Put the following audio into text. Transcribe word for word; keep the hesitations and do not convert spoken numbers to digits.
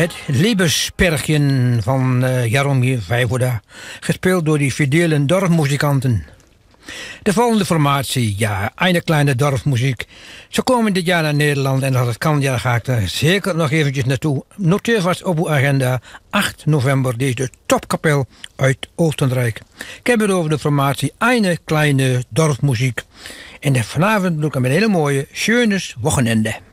Het Liebesperkjen van uh, Jaromir Vijvoda, gespeeld door die fidele dorpmuzikanten. De volgende formatie, ja, een kleine dorpsmuziek. Ze komen dit jaar naar Nederland en als het kan, ja, dan ga ik daar zeker nog eventjes naartoe. Noteer vast op uw agenda, acht november, deze topkapel uit Oostenrijk. Ik heb het over de formatie een kleine dorpsmuziek. En vanavond doe ik hem een hele mooie Schönes Wochenende.